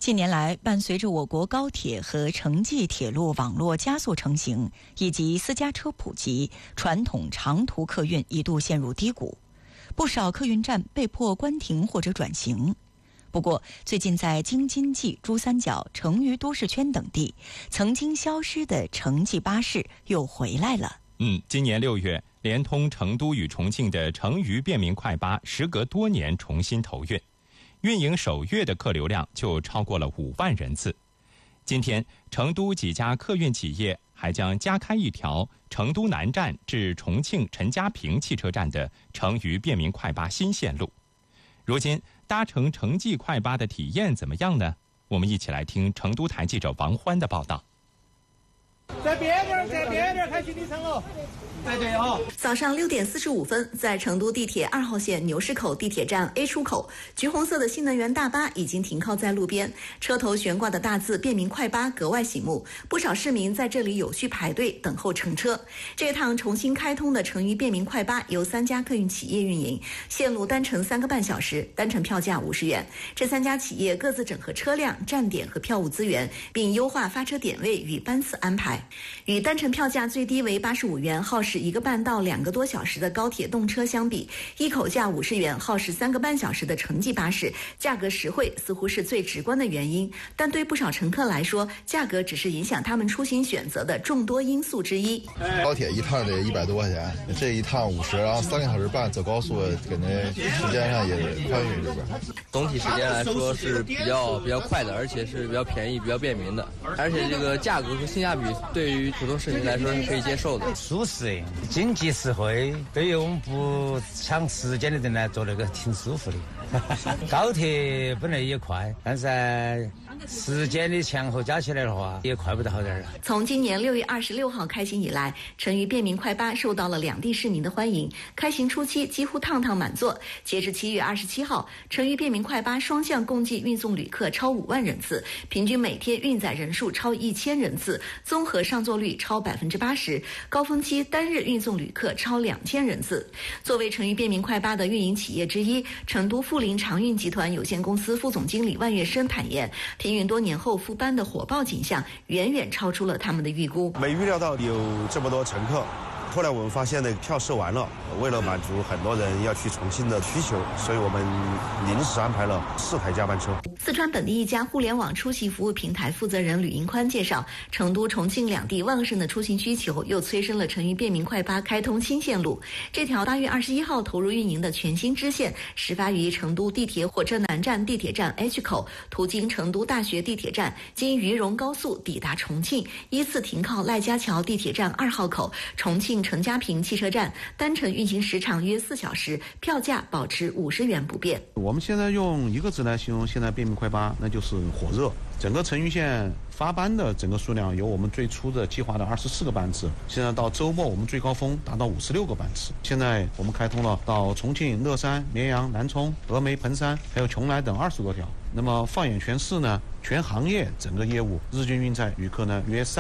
近年来，伴随着我国高铁和城际铁路网络加速成型，以及私家车普及，传统长途客运一度陷入低谷，不少客运站被迫关停或者转型。不过，最近在京津冀、珠三角、成渝都市圈等地，曾经消失的城际巴士又回来了。 今年6月，连通成都与重庆的成渝便民快巴时隔多年重新投运，运营首月的客流量就超过了5万人次。今天，成都几家客运企业还将加开一条成都南站至重庆陈家坪汽车站的成渝便民快巴新线路。如今搭乘城际快巴的体验怎么样呢？我们一起来听成都台记者王欢的报道。 在边边开行李舱了。对哦。 早上6点45分，在成都地铁2号线牛市口地铁站 A 出口，橘红色的新能源大巴已经停靠在路边，车头悬挂的大字便民快巴格外醒目，不少市民在这里有序排队等候乘车。这趟重新开通的成渝便民快巴由3家客运企业运营，线路单程3个半小时，单程票价50元。这3家企业各自整合车辆、站点和票务资源，并优化发车点位与班次安排。与单程票价最低为85元，耗时1个半到2个多小时的高铁动车相比，一口价50元，耗时3个半小时的城际巴士，价格实惠似乎是最直观的原因。但对不少乘客来说，价格只是影响他们出行选择的众多因素之一。 高铁一趟得100多块钱，这一趟50，然后3个小时半走高速，肯定时间上也宽裕这边。 总体时间来说是比较快的，而且是比较便宜、比较便民的，而且这个价格和性价比对于普通市民来说是可以接受的， 舒适、经济实惠，对于我们不抢时间的人来说，那个挺舒服的。高铁本来也快，但是时间的前后加起来的话，也快不到好点儿。 从今年6月26号开行以来，成渝便民快巴受到了两地市民的欢迎，开行初期几乎趟趟满座。截至7月27号，成渝便民快巴双向共计运送旅客超5万人次，平均每天运载人数超1000人次，综合上座率超80%，高峰期单日运送旅客超2000人次。作为成渝便民快巴的运营企业之一，成都富临长运集团有限公司副总经理万月生坦言，停运多年后复班的火爆景象远远超出了他们的预估。 没预料到有这么多乘客，后来我们发现呢，票售完了，为了满足很多人要去重庆的需求，所以我们临时安排了4台加班车。 四川本地一家互联网出行服务平台负责人吕银宽介绍，成都、重庆两地旺盛的出行需求又催生了成渝便民快巴开通新线路。这条8月21号投入运营的全新支线，始发于成都地铁火车南站地铁站 H 口，途经成都大学地铁站，经渝蓉高速抵达重庆，依次停靠赖家桥地铁站2号口、重庆陈家坪汽车站，单程运行时长约4小时，票价保持50元不变。 我们现在用一个字来形容现在便民快巴，那就是火热。整个成渝线发班的整个数量由我们最初的计划的24个班次，现在到周末我们最高峰达到56个班次。现在我们开通了到重庆、乐山、绵阳、南充、峨眉、彭山还有邛崃等20多条。那么放眼全市呢，全行业整个业务日均运载旅客呢约